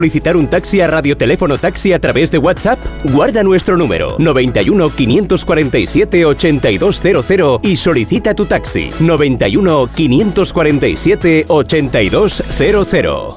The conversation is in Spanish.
¿Solicitar un taxi a Radioteléfono Taxi a través de WhatsApp? Guarda nuestro número 91 547 8200 y solicita tu taxi 91 547 8200.